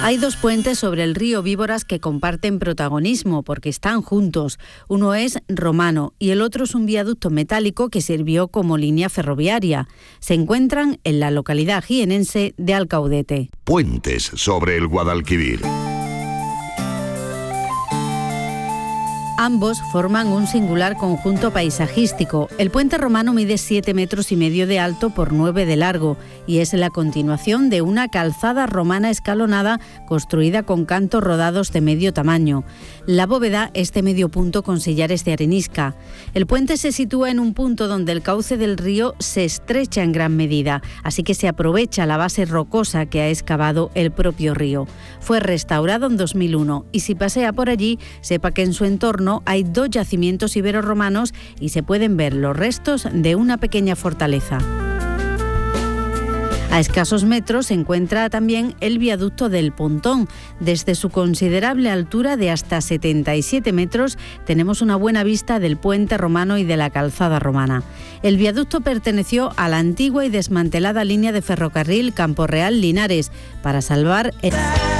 Hay dos puentes sobre el río Víboras que comparten protagonismo porque están juntos. Uno es romano y el otro es un viaducto metálico que sirvió como línea ferroviaria. Se encuentran en la localidad jienense de Alcaudete. Puentes sobre el Guadalquivir. Ambos forman un singular conjunto paisajístico. El puente romano mide 7,5 metros de alto por 9 de largo y es la continuación de una calzada romana escalonada construida con cantos rodados de medio tamaño. La bóveda es de medio punto con sillares de arenisca. El puente se sitúa en un punto donde el cauce del río se estrecha en gran medida, así que se aprovecha la base rocosa que ha excavado el propio río. Fue restaurado en 2001 y si pasea por allí, sepa que en su entorno hay 2 yacimientos iberorromanos y se pueden ver los restos de una pequeña fortaleza. A escasos metros se encuentra también el viaducto del Pontón. Desde su considerable altura de hasta 77 metros tenemos una buena vista del puente romano y de la calzada romana. El viaducto perteneció a la antigua y desmantelada línea de ferrocarril Campo Real-Linares para salvar el